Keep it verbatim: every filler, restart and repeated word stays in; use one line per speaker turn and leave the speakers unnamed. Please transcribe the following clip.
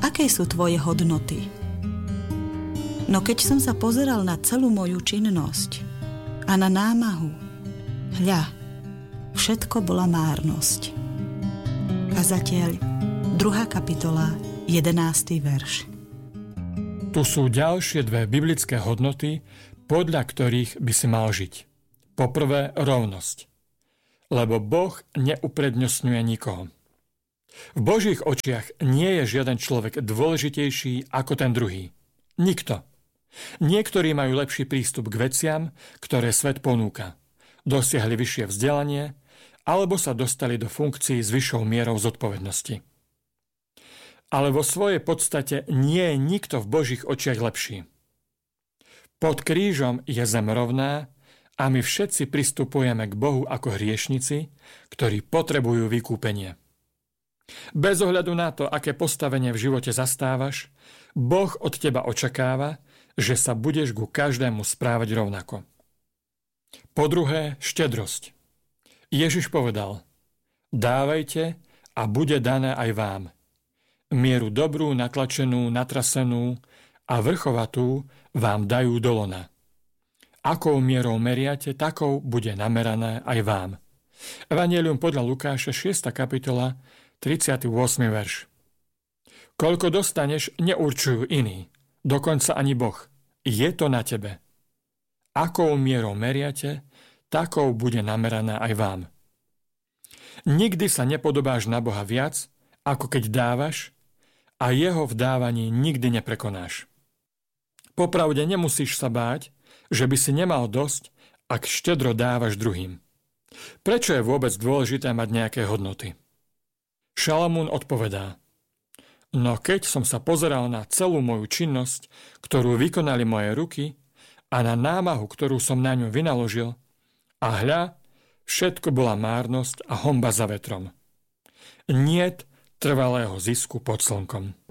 Aké sú tvoje hodnoty? No keď som sa pozeral na celú moju činnosť a na námahu, hľa, všetko bola márnosť. Kazateľ, druhá kapitola, jedenásty verš.
Tu sú ďalšie dve biblické hodnoty, podľa ktorých by si mal žiť. Poprvé, rovnosť. Lebo Boh neuprednostňuje nikoho. V Božích očiach nie je žiaden človek dôležitejší ako ten druhý. Nikto. Niektorí majú lepší prístup k veciam, ktoré svet ponúka. Dosiahli vyššie vzdelanie, alebo sa dostali do funkcií s vyššou mierou zodpovednosti. Ale vo svojej podstate nie je nikto v Božích očiach lepší. Pod krížom je zem rovná a my všetci pristupujeme k Bohu ako hriešnici, ktorí potrebujú vykúpenie. Bez ohľadu na to, aké postavenie v živote zastávaš, Boh od teba očakáva, že sa budeš ku každému správať rovnako. Po druhé, štedrosť. Ježiš povedal: dávajte a bude dané aj vám. Mieru dobrú, natlačenú, natrasenú a vrchovatú vám dajú do lona. Akou mierou meriate, takou bude namerané aj vám. Evanjelium podľa Lukáša, šiesta kapitola, tridsiaty ôsmy verš. Koľko dostaneš, neurčujú iní, dokonca ani Boh. Je to na tebe. Akou mierou meriate, takou bude nameraná aj vám. Nikdy sa nepodobáš na Boha viac, ako keď dávaš, a jeho v dávaní nikdy neprekonáš. Popravde nemusíš sa báť, že by si nemal dosť, ak štedro dávaš druhým. Prečo je vôbec dôležité mať nejaké hodnoty? Šalamún odpovedá: no keď som sa pozeral na celú moju činnosť, ktorú vykonali moje ruky, a na námahu, ktorú som na ňu vynaložil, a hľa, všetko bola márnosť a honba za vetrom. Niet trvalého zisku pod slnkom.